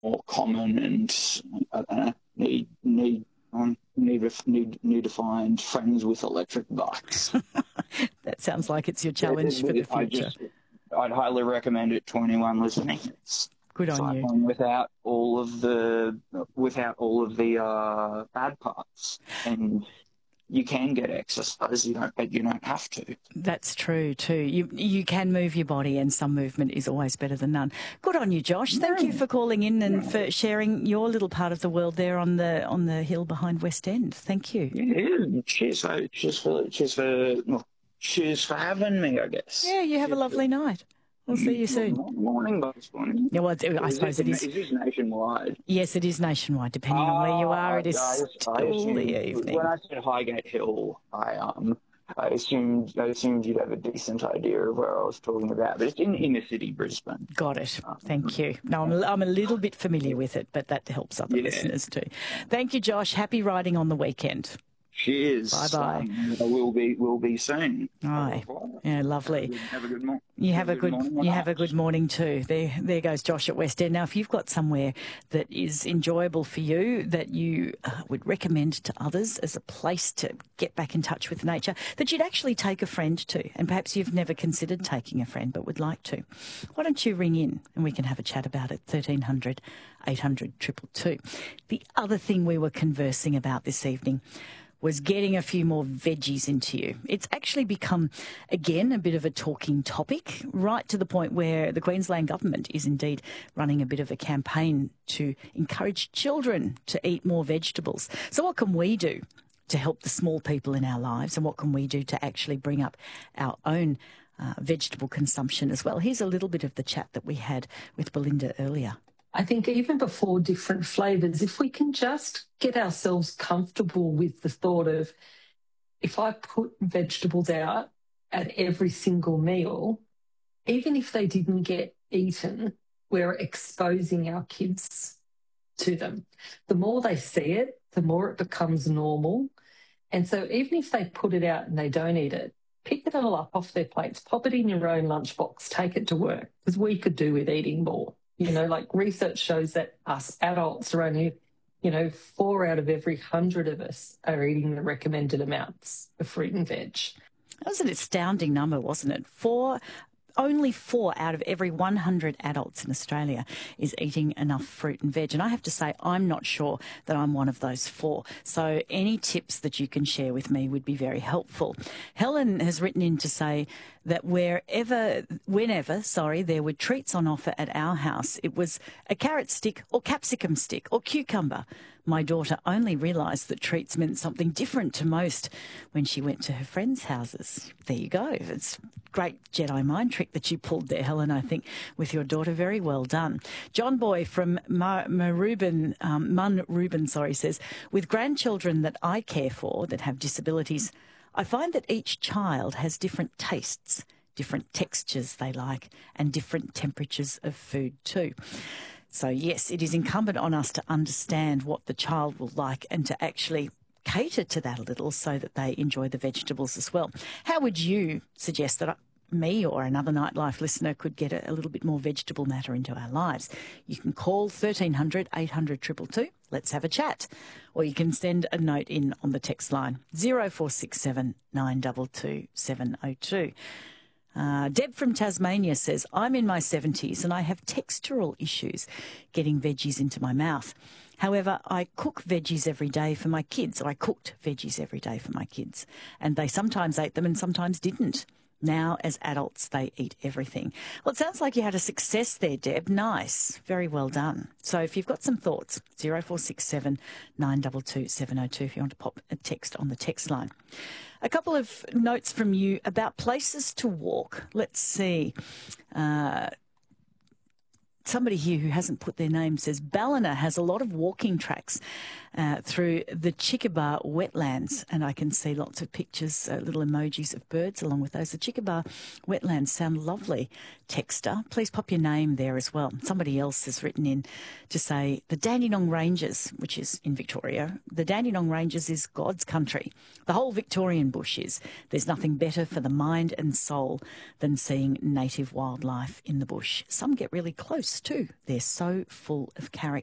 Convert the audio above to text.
more common, and I don't know, need to find friends with electric bikes. That sounds like it's your challenge for the future. I'd highly recommend it to anyone listening. Good on you. Without all of the bad parts, and you can get exercise. You don't have to. That's true too. You can move your body, and some movement is always better than none. Good on you, Josh. Thank you for calling in and for sharing your little part of the world there on the hill behind West End. Thank you. Yeah, cheers for having me, I guess. Yeah, you have a lovely night. We'll see you soon. Morning, both morning. Yeah, well, I suppose it is. Is this nationwide? Yes, it is nationwide. Depending on where you are, it is still the evening. When I said Highgate Hill, I assumed you'd have a decent idea of where I was talking about, but it's in inner city Brisbane. Got it. Thank you. No, I'm a little bit familiar with it, but that helps other listeners too. Thank you, Josh. Happy riding on the weekend. Cheers. Bye-bye. We'll be soon. Aye. Yeah, lovely. Have a good morning. You have a good morning too. There goes Josh at West End. Now, if you've got somewhere that is enjoyable for you, that you would recommend to others as a place to get back in touch with nature, that you'd actually take a friend to, and perhaps you've never considered taking a friend but would like to, why don't you ring in and we can have a chat about it? 1300 800 222. The other thing we were conversing about this evening was getting a few more veggies into you. It's actually become, again, a bit of a talking topic, right to the point where the Queensland government is indeed running a bit of a campaign to encourage children to eat more vegetables. So what can we do to help the small people in our lives, and what can we do to actually bring up our own vegetable consumption as well? Here's a little bit of the chat that we had with Belinda earlier. I think even before different flavours, if we can just get ourselves comfortable with the thought of, if I put vegetables out at every single meal, even if they didn't get eaten, we're exposing our kids to them. The more they see it, the more it becomes normal. And so even if they put it out and they don't eat it, pick it all up off their plates, pop it in your own lunchbox, take it to work, because we could do with eating more. You know, like research shows that us adults are only, 4 out of every 100 of us are eating the recommended amounts of fruit and veg. That was an astounding number, wasn't it? Only 4 out of every 100 adults in Australia is eating enough fruit and veg. And I have to say, I'm not sure that I'm one of those 4. So any tips that you can share with me would be very helpful. Helen has written in to say that whenever there were treats on offer at our house, it was a carrot stick or capsicum stick or cucumber. My daughter only realised that treats meant something different to most when she went to her friends' houses. There you go. It's a great Jedi mind trick that you pulled there, Helen, I think, with your daughter. Very well done. John Boy from Munruben says, with grandchildren that I care for that have disabilities, I find that each child has different tastes, different textures they like, and different temperatures of food too. So, yes, it is incumbent on us to understand what the child will like and to actually cater to that a little so that they enjoy the vegetables as well. How would you suggest that me or another Nightlife listener could get a little bit more vegetable matter into our lives? You can call 1300 800 222. Let's have a chat. Or you can send a note in on the text line 0467 922 702. Deb from Tasmania says, I'm in my 70s and I have textural issues getting veggies into my mouth. However, I cook veggies every day for my kids, or I cooked veggies every day for my kids, and they sometimes ate them and sometimes didn't. Now, as adults, they eat everything. Well, it sounds like you had a success there, Deb. Nice. Very well done. So if you've got some thoughts, 0467 922 702 if you want to pop a text on the text line. A couple of notes from you about places to walk. Let's see. Somebody here who hasn't put their name says Ballina has a lot of walking tracks through the Chickabar wetlands, and I can see lots of pictures, little emojis of birds along with those. The Chickabar wetlands sound lovely. Texter, please pop your name there as well. Somebody else has written in to say the Dandenong Ranges, which is in Victoria, the Dandenong Ranges is God's country. The whole Victorian bush is. There's nothing better for the mind and soul than seeing native wildlife in the bush. Some get really close too. They're so full of character.